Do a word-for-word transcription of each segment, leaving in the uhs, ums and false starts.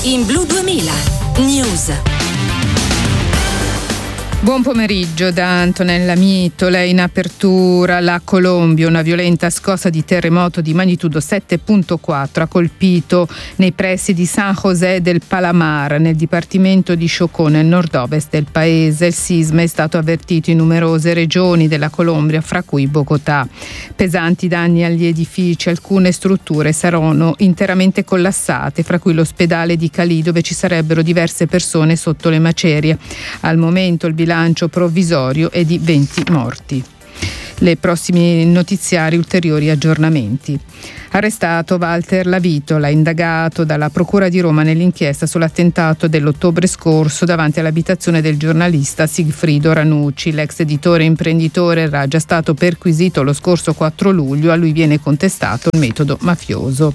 in Blu duemila News. Buon pomeriggio da Antonella Mittola. In apertura la Colombia, una violenta scossa di terremoto di magnitudo sette virgola quattro ha colpito nei pressi di San José del Palamar, nel dipartimento di Chocó, nel nord-ovest del paese. Il sisma è stato avvertito in numerose regioni della Colombia, fra cui Bogotà. Pesanti danni agli edifici, alcune strutture saranno interamente collassate, fra cui l'ospedale di Cali, dove ci sarebbero diverse persone sotto le macerie. Al momento il bilancio bilancio provvisorio è di venti morti. Le prossimi notiziari, ulteriori aggiornamenti. Arrestato Walter Lavitola, indagato dalla Procura di Roma nell'inchiesta sull'attentato dell'ottobre scorso davanti all'abitazione del giornalista Sigfrido Ranucci. L'ex editore e imprenditore era già stato perquisito lo scorso quattro luglio, a lui viene contestato il metodo mafioso.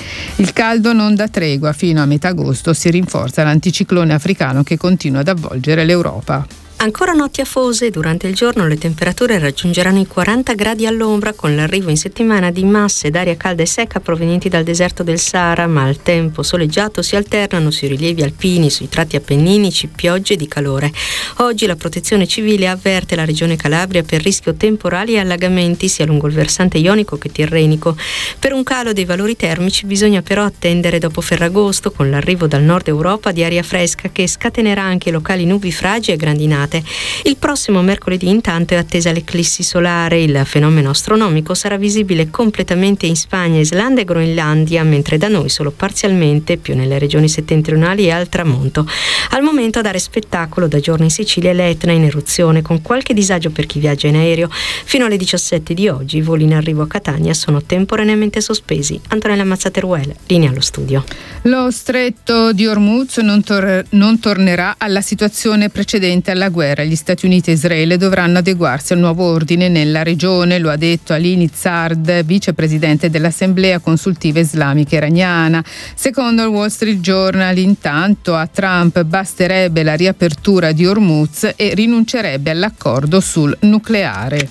Il caldo non dà tregua, fino a metà agosto si rinforza l'anticiclone africano che continua ad avvolgere l'Europa. Ancora notti afose, durante il giorno le temperature raggiungeranno i quaranta gradi all'ombra, con l'arrivo in settimana di masse d'aria calda e secca provenienti dal deserto del Sahara, ma al tempo soleggiato si alternano sui rilievi alpini, sui tratti appenninici, piogge di calore. Oggi la Protezione Civile avverte la regione Calabria per rischio temporali e allagamenti sia lungo il versante ionico che tirrenico. Per un calo dei valori termici bisogna però attendere dopo Ferragosto, con l'arrivo dal nord Europa di aria fresca che scatenerà anche locali nubifragi e grandinate. Il prossimo mercoledì intanto è attesa l'eclissi solare. Il fenomeno astronomico sarà visibile completamente in Spagna, Islanda e Groenlandia, mentre da noi solo parzialmente, più nelle regioni settentrionali e al tramonto. Al momento a dare spettacolo da giorno in Sicilia è l'Etna in eruzione, con qualche disagio per chi viaggia in aereo. Fino alle diciassette di oggi i voli in arrivo a Catania sono temporaneamente sospesi. Antonella Mazzateruel, linea allo studio. Lo stretto di Hormuz non, tor- non tornerà alla situazione precedente alla guerra. Gli Stati Uniti e Israele dovranno adeguarsi al nuovo ordine nella regione, lo ha detto Ali Nizard, vicepresidente dell'Assemblea Consultiva Islamica Iraniana. Secondo il Wall Street Journal, intanto a Trump basterebbe la riapertura di Hormuz e rinuncerebbe all'accordo sul nucleare.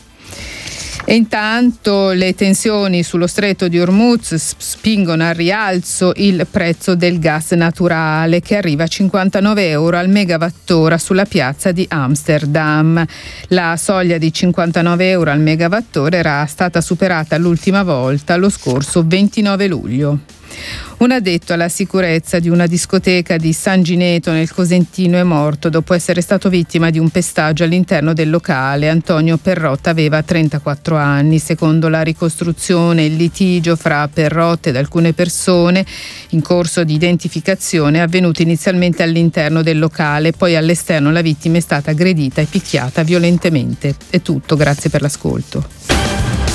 E intanto le tensioni sullo stretto di Hormuz spingono al rialzo il prezzo del gas naturale, che arriva a cinquantanove euro al megawattora sulla piazza di Amsterdam. La soglia di cinquantanove euro al megawattora era stata superata l'ultima volta lo scorso ventinove luglio. Un addetto alla sicurezza di una discoteca di San Gineto nel Cosentino è morto dopo essere stato vittima di un pestaggio all'interno del locale. Antonio Perrotta aveva trentaquattro anni. Secondo la ricostruzione, il litigio fra Perrotta ed alcune persone in corso di identificazione è avvenuto inizialmente all'interno del locale, poi all'esterno la vittima è stata aggredita e picchiata violentemente. È tutto, grazie per l'ascolto.